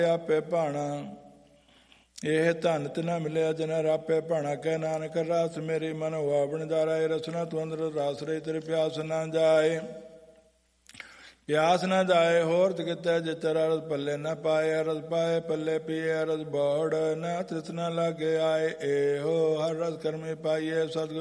ਆਪੇ ਭਾਣਾ। ਇਹ ਧਨ ਤਿਨਾ ਮਿਲਿਆ ਜਿਨਾ ਰਾਪੇ ਭਾਣਾ। ਕਹਿ ਨਾਨਕ ਰਸ ਮੇਰੀ ਮਨ ਹੋਆ ਬਣਜਾਰਾ। ਰਸਨਾ ਤੂੰ ਅੰਦਰ ਰਾਸ ਰਹੀ ਤੇਰੇ ਪਿਆਸ ਨਾ ਜਾਏ। ਪਿਆਸ ਨਾ ਜਾਏ ਹੋਰ ਕਿਤੇ ਜਿਤਰ ਰਸ ਪੱਲੇ ਨਾ ਪਾਏ। ਰਸ ਪਾਏ ਪੱਲੇ ਪੀਏ ਰਸ ਬੋੜ ਨਾ ਤ੍ਰਿਸ਼ਨਾ ਲਾਗੇ ਆਏ। ਇਹੋ ਹਰ ਰਸ ਕਰਮੀ ਪਾਈਏ ਸਤਿਗੁਰ